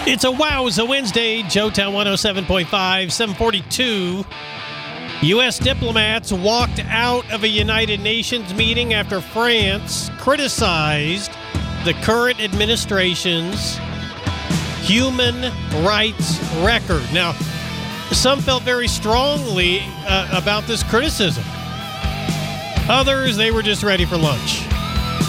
It's a Wowza Wednesday, Joetown 107.5, 742. U.S. diplomats walked out of a United Nations meeting after France criticized the current administration's human rights record. Now, some felt very strongly about this criticism. Others, they were just ready for lunch.